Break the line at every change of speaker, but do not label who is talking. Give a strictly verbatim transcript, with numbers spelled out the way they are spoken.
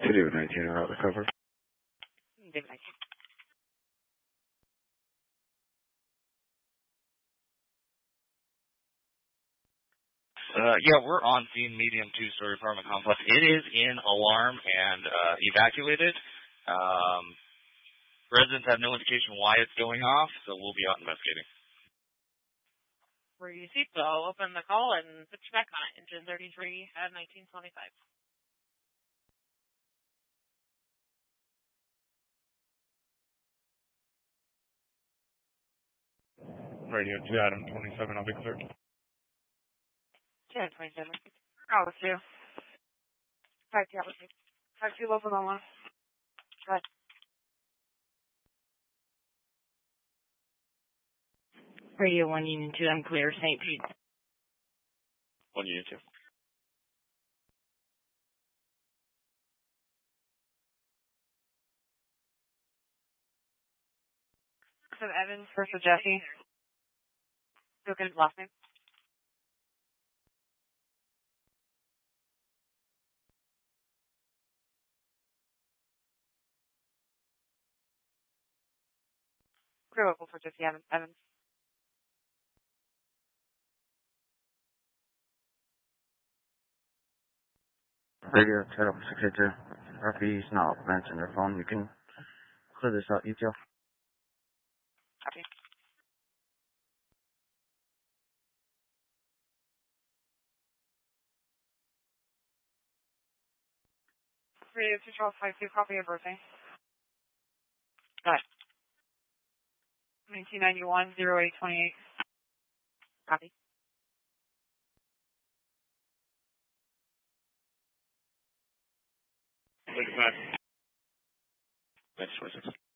Studio nineteen, route recover.
Big nineteen.
Uh, yeah, we're on scene, medium two-story apartment complex. It is in alarm and uh, evacuated. Um, residents have no indication why it's going off, so we'll be out investigating.
Where you see, so I'll open the call and put you back on it. Engine thirty-three at nineteen twenty-five.
Radio two, Adam twenty-seven, I'll be cleared.
two twenty-seven. Oh, it's you. five two, five two, open on one. Go ahead. Radio one, Union two, I'm clear, Saint Pete.
one Union two.
So Evans versus Jesse. Look at his last name. Crew local for Jesse Evans. Evans.
Radio Channel six eight two. R P is not mentioned their phone. You can clear this out, detail.
Copy. Radio two twelve five two, copy your birthday. Go ahead. nineteen ninety-one, oh eight twenty-eight. Copy.
Look at that. Next twenty-six.